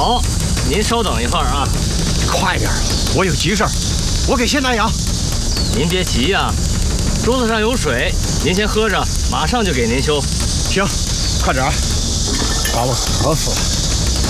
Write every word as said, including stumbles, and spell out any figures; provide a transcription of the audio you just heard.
好，您稍等一会儿啊。 快点，我有急事儿，我给谢南阳。 您别急呀，桌子上有水，您先喝着，马上就给您修。 行，快点啊，把我渴死了。